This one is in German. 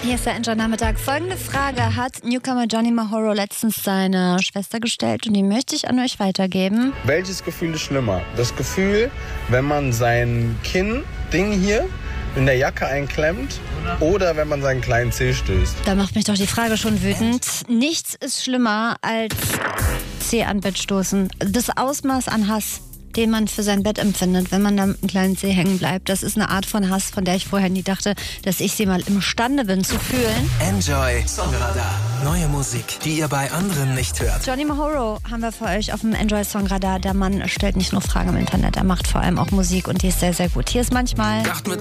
Hier ist der Enjoy-Nachmittag. Folgende Frage hat Newcomer Johnny Mahoro letztens seiner Schwester gestellt und die möchte ich an euch weitergeben. Welches Gefühl ist schlimmer? Das Gefühl, wenn man sein Kinn-Ding hier in der Jacke einklemmt oder wenn man seinen kleinen Zeh stößt? Da macht mich doch die Frage schon wütend. Nichts ist schlimmer als Zeh an Bett stoßen. Das Ausmaß an Hass, den man für sein Bett empfindet, wenn man da mit einem kleinen Zeh hängen bleibt. Das ist eine Art von Hass, von der ich vorher nie dachte, dass ich sie mal imstande bin zu fühlen. Enjoy Songradar. Neue Musik, die ihr bei anderen nicht hört. Johnny Mahoro haben wir für euch auf dem Enjoy Songradar. Der Mann stellt nicht nur Fragen im Internet, er macht vor allem auch Musik und die ist sehr, sehr gut. Hier ist manchmal...